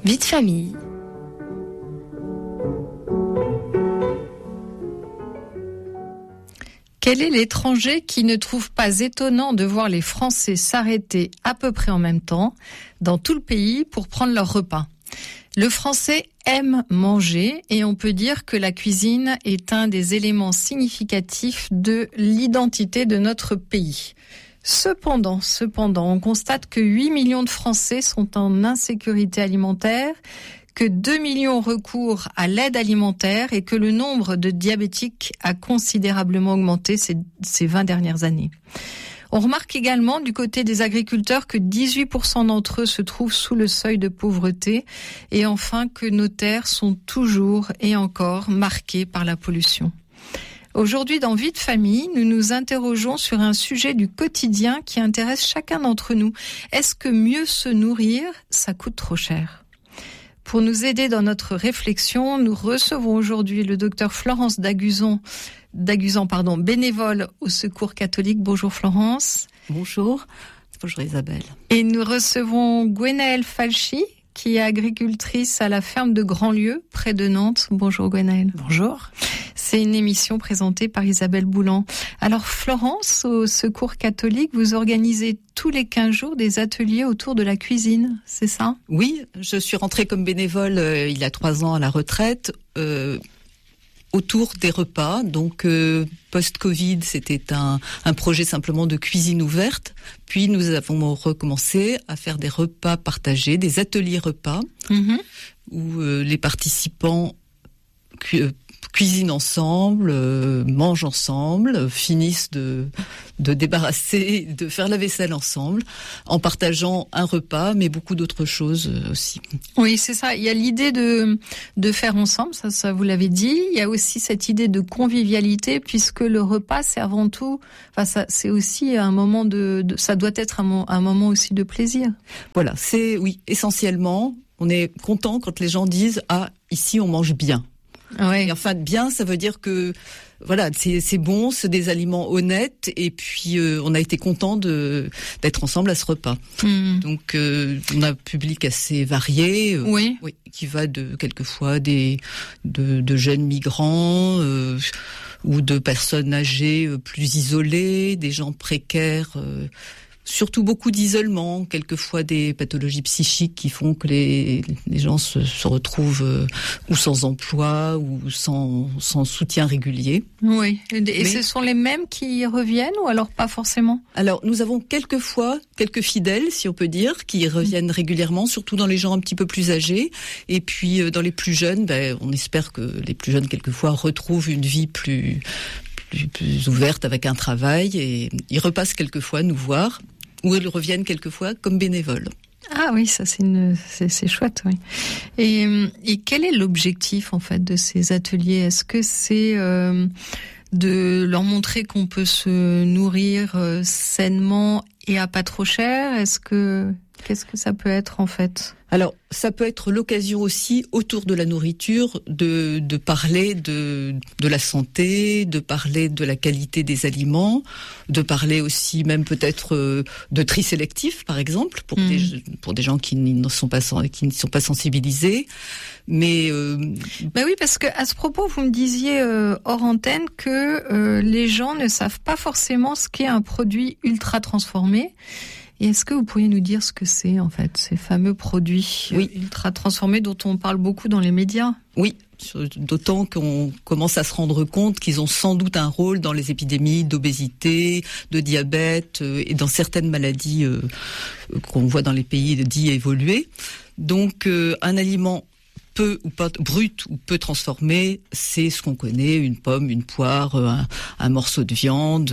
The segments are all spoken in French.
Vie de famille. Quel est l'étranger qui ne trouve pas étonnant de voir les Français s'arrêter à peu près en même temps dans tout le pays pour prendre leur repas ? Le Français aime manger et on peut dire que la cuisine est un des éléments significatifs de l'identité de notre pays. Cependant, on constate que 8 millions de Français sont en insécurité alimentaire, que 2 millions recourent à l'aide alimentaire et que le nombre de diabétiques a considérablement augmenté ces 20 dernières années. On remarque également du côté des agriculteurs que 18% d'entre eux se trouvent sous le seuil de pauvreté et enfin que nos terres sont toujours et encore marquées par la pollution. Aujourd'hui, dans Vie de famille, nous nous interrogeons sur un sujet du quotidien qui intéresse chacun d'entre nous. Est-ce que mieux se nourrir, ça coûte trop cher ? Pour nous aider dans notre réflexion, nous recevons aujourd'hui le docteur Florence Daguzan, bénévole au Secours catholique. Bonjour Florence. Bonjour. Bonjour Isabelle. Et nous recevons Gwenaëlle Falchi, qui est agricultrice à la ferme de Grandlieu, près de Nantes. Bonjour Gwenaëlle. Bonjour. C'est une émission présentée par Isabelle Boulan. Alors Florence, au Secours catholique, vous organisez tous les 15 jours des ateliers autour de la cuisine, c'est ça ? Oui, je suis rentrée comme bénévole il y a 3 ans à la retraite, autour des repas. Donc post-Covid, c'était un projet simplement de cuisine ouverte. Puis nous avons recommencé à faire des repas partagés, des ateliers repas, où les participants cuisinent ensemble, mangent ensemble, finissent de débarrasser, de faire la vaisselle ensemble, en partageant un repas, mais beaucoup d'autres choses aussi. Oui, c'est ça. Il y a l'idée de faire ensemble, ça vous l'avez dit. Il y a aussi cette idée de convivialité, puisque le repas, c'est avant tout, c'est aussi un moment ça doit être un moment aussi de plaisir. Voilà, essentiellement, on est content quand les gens disent « Ah, ici on mange bien ». Ouais. Et enfin, bien, ça veut dire que voilà, c'est bon, c'est des aliments honnêtes, et puis on a été content d'être ensemble à ce repas. Donc on a un public assez varié, oui, qui va quelquefois de jeunes migrants ou de personnes âgées plus isolées, des gens précaires. Surtout beaucoup d'isolement, quelquefois des pathologies psychiques qui font que les gens se retrouvent ou sans emploi ou sans soutien régulier. Oui, et ce sont les mêmes qui reviennent ou alors pas forcément ? Alors nous avons quelquefois quelques fidèles, si on peut dire, qui reviennent régulièrement, surtout dans les gens un petit peu plus âgés. Et puis dans les plus jeunes, on espère que les plus jeunes quelquefois retrouvent une vie plus ouverte avec un travail, et ils repassent quelquefois nous voir, ou ils reviennent quelquefois comme bénévoles. Ah oui, ça c'est chouette, oui. Et quel est l'objectif en fait de ces ateliers ? Est-ce que c'est de leur montrer qu'on peut se nourrir sainement et à pas trop cher ? Qu'est-ce que ça peut être en fait ? Alors, ça peut être l'occasion aussi, autour de la nourriture, de parler de la santé, de parler de la qualité des aliments, de parler aussi même peut-être de tri sélectif, par exemple, pour des gens qui ne sont pas sensibilisés. Mais oui, parce que à ce propos, vous me disiez hors antenne que les gens ne savent pas forcément ce qu'est un produit ultra transformé. Et est-ce que vous pourriez nous dire ce que c'est, en fait, ces fameux produits ultra transformés dont on parle beaucoup dans les médias ? Oui, d'autant qu'on commence à se rendre compte qu'ils ont sans doute un rôle dans les épidémies d'obésité, de diabète et dans certaines maladies qu'on voit dans les pays dits évolués. Donc, un aliment peu ou pas brut ou peu transformé, c'est ce qu'on connaît, une pomme, une poire, un morceau de viande,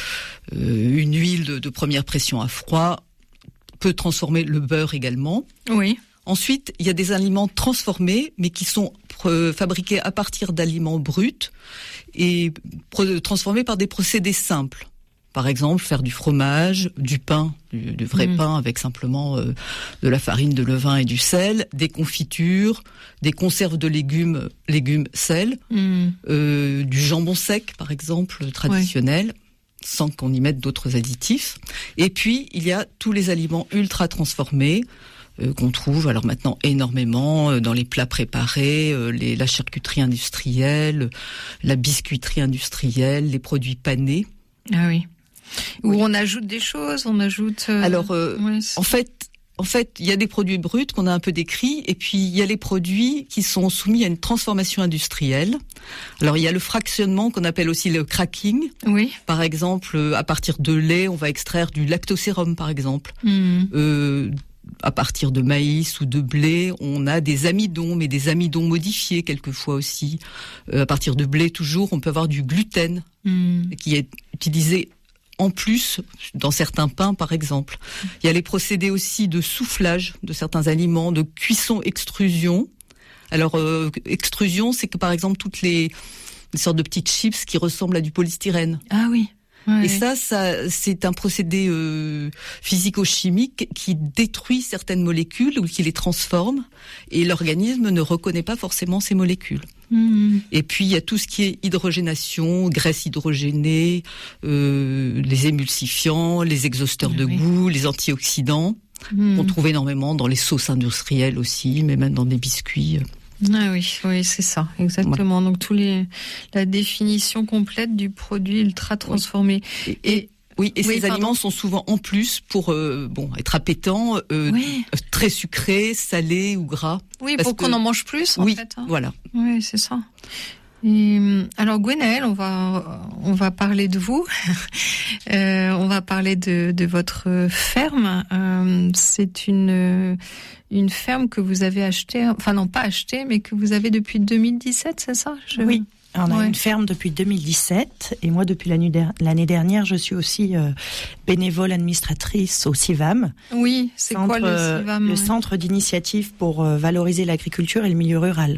une huile de première pression à froid, peu transformé, le beurre également. Oui. Ensuite, il y a des aliments transformés, mais qui sont fabriqués à partir d'aliments bruts et transformés par des procédés simples. Par exemple, faire du fromage, du pain, du vrai pain avec simplement de la farine, de levain et du sel, des confitures, des conserves de légumes sel, du jambon sec, par exemple, traditionnel, sans qu'on y mette d'autres additifs. Et puis, il y a tous les aliments ultra transformés, qu'on trouve alors maintenant énormément dans les plats préparés, la charcuterie industrielle, la biscuiterie industrielle, les produits panés. Ah oui. Où on ajoute des choses, on ajoute... Alors, en fait, il y a des produits bruts qu'on a un peu décrits, et puis il y a les produits qui sont soumis à une transformation industrielle. Alors, il y a le fractionnement qu'on appelle aussi le cracking. Oui. Par exemple, à partir de lait, on va extraire du lactosérum, par exemple. À partir de maïs ou de blé, on a des amidons, mais des amidons modifiés quelquefois aussi. À partir de blé, toujours, on peut avoir du gluten qui est utilisé en plus dans certains pains, par exemple. Il y a les procédés aussi de soufflage de certains aliments, de cuisson-extrusion. Alors, extrusion, c'est que par exemple toutes les sortes de petites chips qui ressemblent à du polystyrène. Ah oui. Ouais. Et ça, c'est un procédé physico-chimique qui détruit certaines molécules ou qui les transforme, et l'organisme ne reconnaît pas forcément ces molécules. Et puis il y a tout ce qui est hydrogénation, graisse hydrogénée, les émulsifiants, les exhausteurs de goût, les antioxydants. On trouve énormément dans les sauces industrielles aussi, mais même dans des biscuits. Ah oui, c'est ça, exactement. Ouais. Donc la définition complète du produit ultra transformé. Et ces aliments sont souvent en plus pour être appétants, très sucrés, salés ou gras. Oui, pour qu'on en mange plus en fait. Hein. Voilà. Oui, c'est ça. Et, alors Gwenaëlle, on va parler de vous. On va parler de votre ferme. C'est une ferme que vous avez achetée, enfin non pas achetée, mais que vous avez depuis 2017, c'est ça? Oui. On a une ferme depuis 2017 et moi depuis l'année dernière je suis aussi bénévole administratrice au CIVAM. Oui, c'est quoi le CIVAM? Le Centre d'initiative pour valoriser l'agriculture et le milieu rural.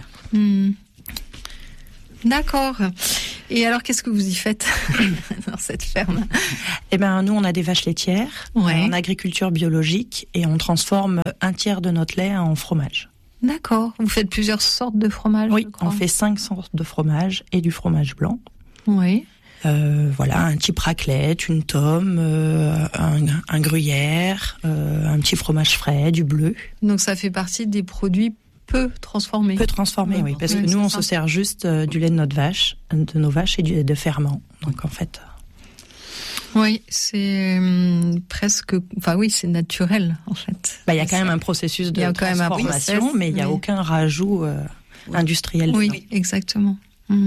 D'accord. Et alors qu'est-ce que vous y faites dans cette ferme? Eh ben nous on a des vaches laitières en agriculture biologique et on transforme un tiers de notre lait en fromage. D'accord. Vous faites plusieurs sortes de fromage? Oui, on fait 5 sortes de fromage et du fromage blanc. Oui. Un type raclette, une tome, un gruyère, un petit fromage frais, du bleu. Donc ça fait partie des produits peu transformés. Peu transformés, oui, parce que nous on se sert juste du lait de nos vaches et de ferment. Donc en fait. Oui, c'est presque, c'est naturel en fait. Il y a quand même un processus de transformation, mais il n'y a aucun rajout industriel. Oui, exactement.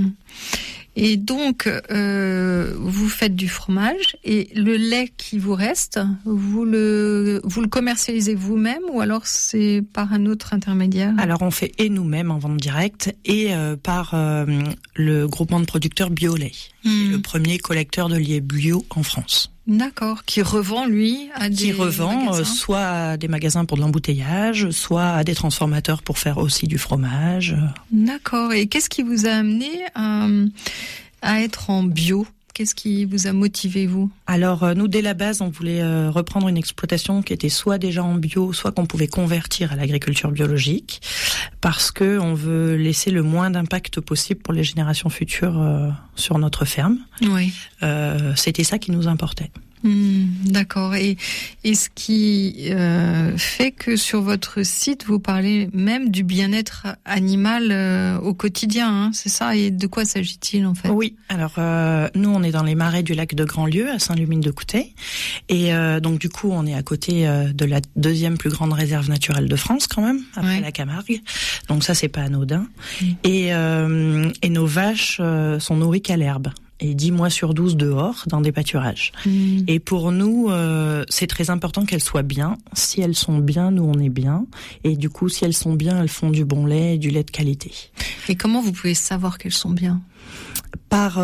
Et donc, vous faites du fromage et le lait qui vous reste, vous le commercialisez vous-même ou alors c'est par un autre intermédiaire? Alors on fait et nous-mêmes en vente directe et par le groupement de producteurs Biolait, qui est le premier collecteur de lait bio en France. D'accord, qui revend lui à des magasins. Soit à des magasins pour de l'embouteillage, soit à des transformateurs pour faire aussi du fromage. D'accord, et qu'est-ce qui vous a amené à être en bio? Qu'est-ce qui vous a motivé, vous? Alors, nous, dès la base, on voulait reprendre une exploitation qui était soit déjà en bio, soit qu'on pouvait convertir à l'agriculture biologique, parce que on veut laisser le moins d'impact possible pour les générations futures sur notre ferme. Oui. C'était ça qui nous importait. D'accord. Et ce qui fait que sur votre site, vous parlez même du bien-être animal au quotidien, hein, c'est ça? Et de quoi s'agit-il en fait? Oui, alors nous on est dans les marais du lac de Grandlieu à Saint-Lumine-de-Coutey et donc du coup on est à côté de la deuxième plus grande réserve naturelle de France quand même, après la Camargue. Donc ça c'est pas anodin. Et nos vaches sont nourries qu'à l'herbe. Et 10 mois sur 12 dehors, dans des pâturages. Et pour nous, c'est très important qu'elles soient bien. Si elles sont bien, nous on est bien. Et du coup, si elles sont bien, elles font du bon lait et du lait de qualité. Et comment vous pouvez savoir qu'elles sont bien? Par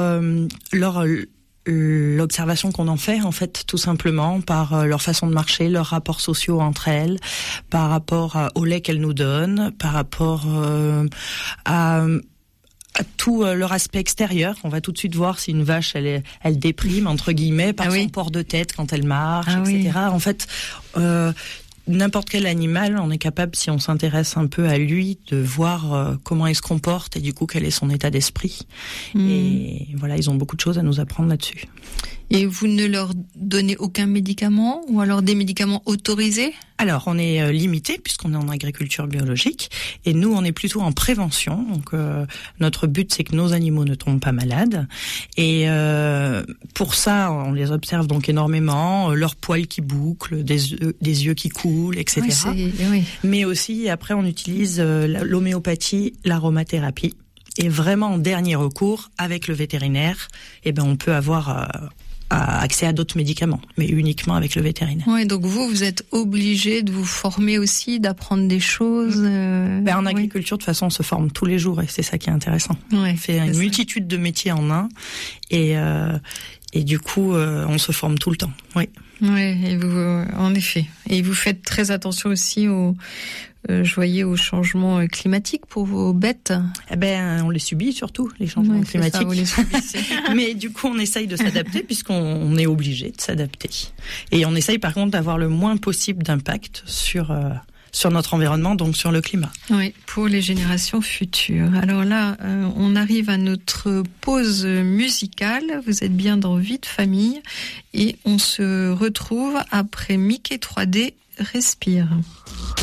l'observation qu'on en fait, en fait, tout simplement, par leur façon de marcher, leurs rapports sociaux entre elles, par rapport au lait qu'elles nous donnent, par rapport à tout leur aspect extérieur. On va tout de suite voir si une vache elle déprime entre guillemets par son port de tête quand elle marche, etc. En fait, n'importe quel animal, on est capable, si on s'intéresse un peu à lui, de voir comment il se comporte et du coup quel est son état d'esprit. Et voilà, ils ont beaucoup de choses à nous apprendre là-dessus. Et vous ne leur donnez aucun médicament ou alors des médicaments autorisés ? Alors, on est limité puisqu'on est en agriculture biologique et nous, on est plutôt en prévention. Donc, notre but, c'est que nos animaux ne tombent pas malades. Et pour ça, on les observe donc énormément, leurs poils qui bouclent, des yeux qui coulent, etc. Oui. Mais aussi, après, on utilise l'homéopathie, l'aromathérapie. Et vraiment, en dernier recours, avec le vétérinaire, on peut avoir accès à d'autres médicaments, mais uniquement avec le vétérinaire. Oui, donc vous êtes obligé de vous former aussi, d'apprendre des choses. En agriculture, de toute façon, on se forme tous les jours et c'est ça qui est intéressant. On fait une multitude de métiers en un et du coup, on se forme tout le temps. Oui. Oui, et vous, en effet. Et vous faites très attention aussi je voyais aux changements climatiques pour vos bêtes. On les subit surtout, les changements climatiques. Ça, vous les subissez. Mais du coup, on essaye de s'adapter puisqu'on est obligé de s'adapter. Et on essaye par contre d'avoir le moins possible d'impact sur notre environnement, donc sur le climat. Oui, pour les générations futures. Alors là, on arrive à notre pause musicale. Vous êtes bien dans Vie de famille et on se retrouve après Mickey 3D Respire.